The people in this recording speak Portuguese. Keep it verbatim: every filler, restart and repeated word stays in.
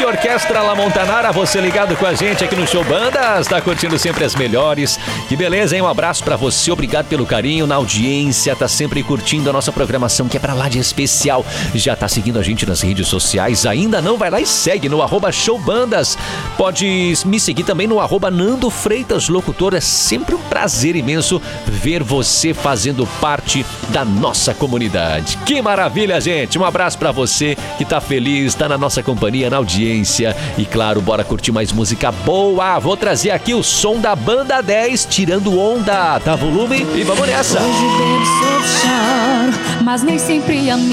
Orquestra La Montanara, você ligado com a gente aqui no Show Bandas, tá curtindo sempre as melhores. Que beleza, hein? Um abraço pra você, obrigado pelo carinho na audiência, tá sempre curtindo a nossa programação, que é pra lá de especial. Já tá seguindo a gente nas redes sociais? Ainda não? Vai lá e segue no arroba showbandas. Pode me seguir também no arroba Nando Freitas Locutor. É sempre um prazer imenso ver você fazendo parte da nossa comunidade. Que maravilha, gente! Um abraço pra você que tá feliz, tá na nossa companhia, na audiência. E claro, bora curtir mais música boa. Vou trazer aqui o som da Banda dez, Tirando Onda. Tá volume? E vamos nessa! Hoje bebo, sou choro, mas nem sempre a